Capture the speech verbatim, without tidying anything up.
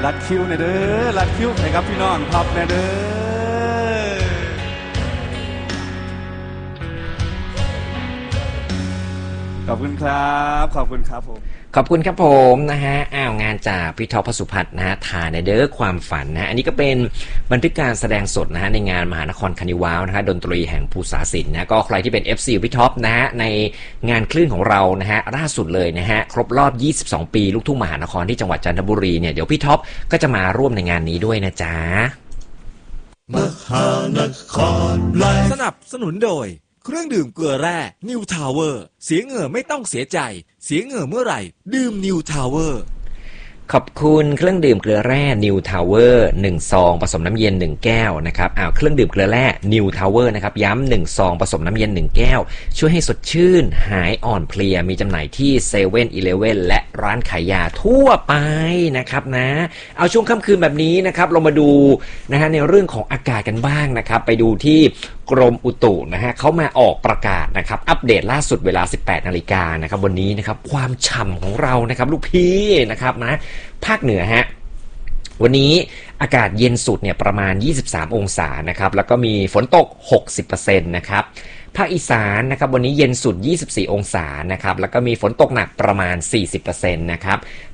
รัดคิวในเด้อรัดคิวให้กับพี่น้องท็อปในเด้อขอบคุณครับขอบคุณครับผมขอบคุณครับผมนะฮะอ้าวงานจากพี่ท็อป พสุพัฒน์นะฮะทาในเด้อความฝันนะอันนี้ก็เป็นบันทึกการแสดงสดนะฮะในงานมหานครคานิวาลนะฮะดนตรีแห่งภูษาศิลป์นะก็ใครที่เป็น เอฟ ซี พี่ท็อปนะฮะในงานคลื่นของเรานะฮะล่าสุดเลยนะฮะครบรอบยี่สิบสองปีลูกทุ่งมหานครที่จังหวัดจันทบุรีเนี่ยเดี๋ยวพี่ท็อปก็จะมาร่วมในงานนี้ด้วยนะจ๊ะมหานครไลฟ์สนับสนุนโดยเครื่องดื่มเกลือแร่นิวทาวเวอร์เสียเหงื่อไม่ต้องเสียใจเสียเหงื่อเมื่อไหร่ดื่มนิวทาวเวอร์ขอบคุณเครื่องดื่มเกลือแร่ New Tower หนึ่งซองผสมน้ำเย็นหนึ่งแก้วนะครับอ้าวเครื่องดื่มเกลือแร่ New Tower นะครับย้ำหนึ่งซองผสมน้ำเย็นหนึ่งแก้วช่วยให้สดชื่นหายอ่อนเพลียมีจำหน่ายที่ เซเว่น อีเลฟเว่น และร้านขายยาทั่วไปนะครับนะเอาช่วงค่ำคืนแบบนี้นะครับเรามาดูนะฮะในเรื่องของอากาศกันบ้างนะครับไปดูที่กรมอุตุนะฮะเขามาออกประกาศนะครับอัปเดตล่าสุดเวลา สิบแปดนาฬิกานะครับวันนี้นะครับความฉ่ำของเรานะครับลูกพี่นะครับนะภาคเหนือฮะวันนี้อากาศเย็นสุดเนี่ยประมาณยี่สิบสามองศานะครับแล้วก็มีฝนตก หกสิบเปอร์เซ็นต์ นะครับภาคอีสานนะครับวันนี้เย็นสุดยี่สิบสี่องศานะครับแล้วก็มีฝนตกหนักประมาณ สี่สิบเปอร์เซ็นต์ นะครับ